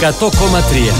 100,3.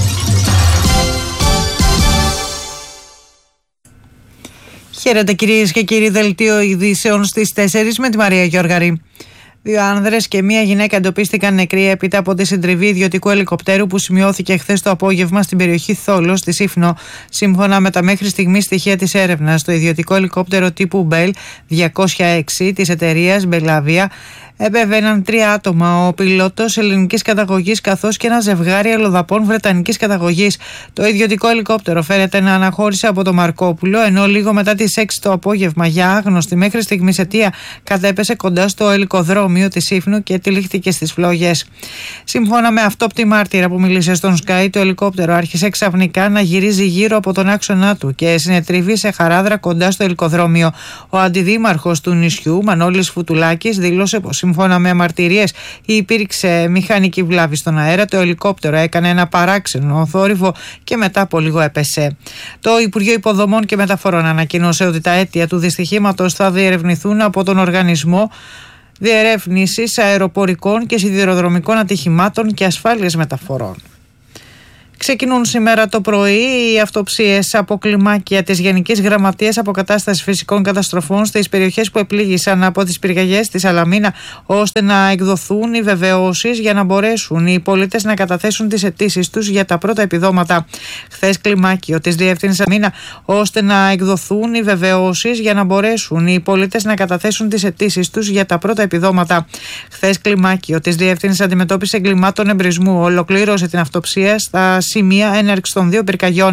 Χαίρετε κυρίες και κύριοι, δελτίο ειδήσεων στις 4 με τη Μαρία Γιώργαρη. 2 άνδρες και 1 γυναίκα εντοπίστηκαν νεκροί έπειτα από τη συντριβή ιδιωτικού ελικοπτέρου που σημειώθηκε χθες το απόγευμα στην περιοχή Θόλος στη Σύφνο. Σύμφωνα με τα μέχρι στιγμής στοιχεία της έρευνας, το ιδιωτικό ελικόπτερο τύπου Bell 206 της εταιρείας Bellavia επέβαιναν 3 άτομα, ο πιλότος ελληνικής καταγωγής καθώς και ένα ζευγάρι αλλοδαπών βρετανικής καταγωγής. Το ιδιωτικό ελικόπτερο φέρεται να αναχώρησε από το Μαρκόπουλο, ενώ λίγο μετά τις 6 το απόγευμα, για άγνωστη μέχρι στιγμής αιτία, κατέπεσε κοντά στο ελικοδρόμιο της Σύφνου και τυλίχθηκε στις φλόγες. Σύμφωνα με αυτόπτη μάρτυρα που μίλησε στον Sky, το ελικόπτερο άρχισε ξαφνικά να γυρίζει γύρω από τον άξονά του και συνετριβεί σε χαράδρα κοντά στο ελικοδρόμιο. Ο αντιδήμαρχος του νησιού, Μανώλης Φουτουλάκης, δήλωσε πως σύμφωνα με μαρτυρίες υπήρξε μηχανική βλάβη στον αέρα. Το ελικόπτερο έκανε ένα παράξενο θόρυβο και μετά από λίγο έπεσε. Το Υπουργείο Υποδομών και Μεταφορών ανακοίνωσε ότι τα αίτια του δυστυχήματος θα διερευνηθούν από τον Οργανισμό Διερεύνησης Αεροπορικών και Σιδηροδρομικών Ατυχημάτων και Ασφάλειας Μεταφορών. Ξεκινούν σήμερα το πρωί οι αυτοψίες από κλιμάκια της Γενικής Γραμματείας Αποκατάστασης Φυσικών Καταστροφών στις περιοχές που επλήγησαν από τις πυρκαγιές της Σαλαμίνα, ώστε να εκδοθούν οι βεβαιώσεις για να μπορέσουν οι πολίτες να καταθέσουν τις αιτήσεις τους για τα πρώτα επιδόματα. Χθες κλιμάκιο της Διεύθυνσης Αμήνα, ώστε να εκδοθούν οι βεβαιώσεις για να μπορέσουν οι πολίτες να καταθέσουν τις αιτήσεις τους για τα πρώτα επιδόματα. Χθες κλιμάκιο της Διεύθυνσης Αντιμετώπισης Εγκλημάτων Εμπρισμού ολοκλήρωσε την αυτοψία στα σημεία έναρξης των 2 πυρκαγιών.